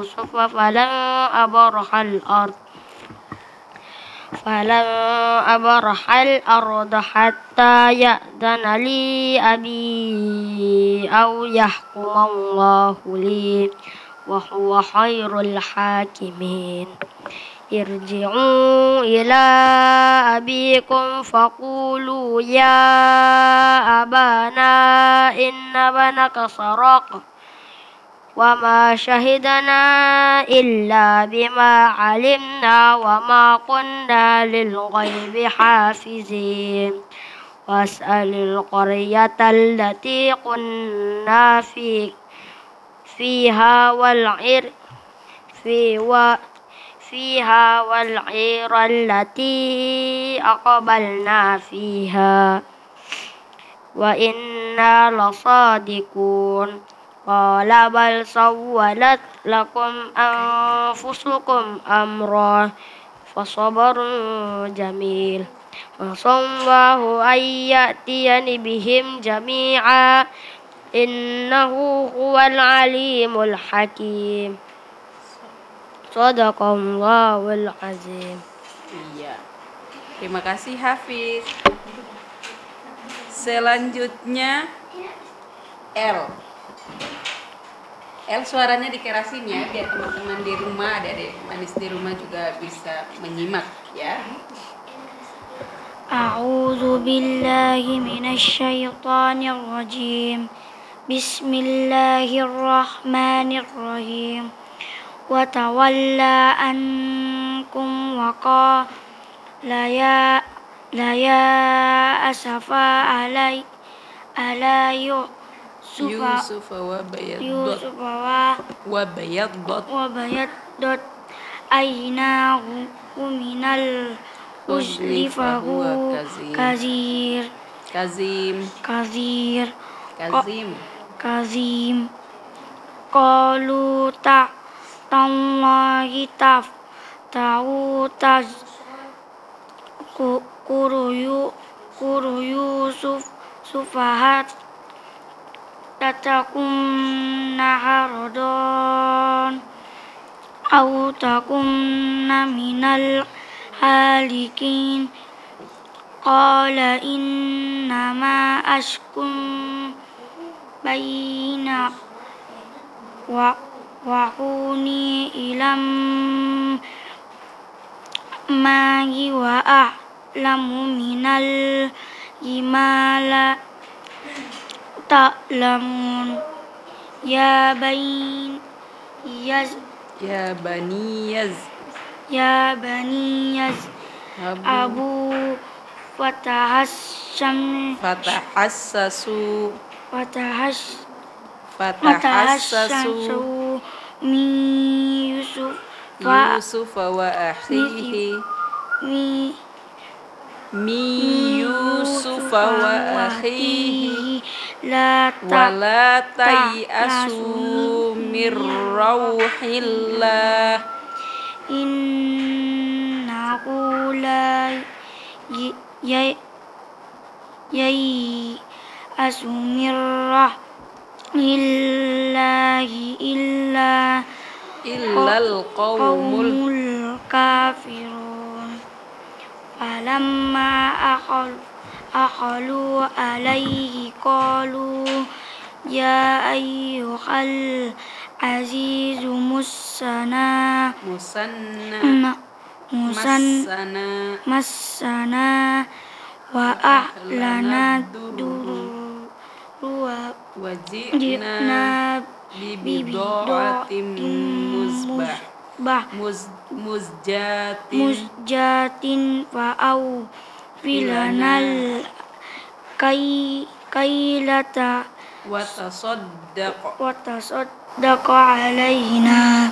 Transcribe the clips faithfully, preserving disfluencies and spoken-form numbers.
يوسف فلن أبرح الأرض فلن أبرح الأرض حتى يأذن لي أبي أو يحكم الله لي وهو خير الحاكمين. ارجعوا إلى أبيكم فقولوا يا أبانا إن ابنك سرق وما شهدنا إلا بما علمنا وما كنا للغيب حافظين. واسأل القرية التي كنا في فيها والعير في و فيها والعير التي أقبلنا فيها وإنا لصادقون. قال بل سولت لكم أنفسكم أمرا فصبر جميل عسى الله أن يأتيني بهم جميعا إنه هو العليم الحكيم. Shadaqallahul azim. Iya. Terima kasih Hafiz. Selanjutnya L. L suaranya dikerasin ya biar teman-teman di rumah, adik-adik manis di rumah juga bisa menyimak ya. A'udzu billahi minasy syaithanir rajim. Bismillahirrahmanirrahim. Wa tawalla ankum wa qala ya la ya asafa alai ala yusufa Yusufa wa bayaddot yusufa wa wa bayaddot wa bayaddot aynahu minal husni fahu kazir kazim kazir kazim kazim qalu ta tallahi taf ta'u taz kuruyu kuru Yusuf sufahat tatakum naharodon au takum minal halikin. Qala innama ashkum bayna wa wahuni ilam magi wa a'lamu minal imala ta'lamun ya bain yaz ya bani yaz ya bani yaz abu fatahasham fatahassasu fatahash fatahassasu mi Yusuf Yusuf wa akhihi mi mi Yusuf wa akhihi la wa la tayasu mir rauhillah innahu la yai yai asumir Illahi illa illal qawmul kafirun. Falamma akhal akhalu alaihi qalu ya ayyuhal azizu mussana musanna musanna massana wa ahlana dur wajibna bibidaatim musbah bah muz muzjatin muzjatin fa'au filanal kai kailata wa tasaddaq wa tasaddaqa alaina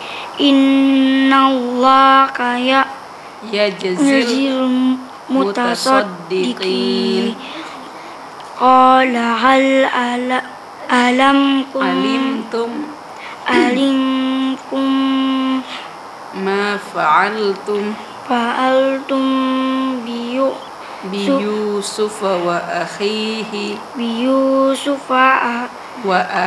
innallaha ya yajzil mutasaddiqin. Qala hal ala alam kum alimtum alimkum ma fa'altum fa'altum biyu bi Yusuf wa akhihi bi Yusufa wa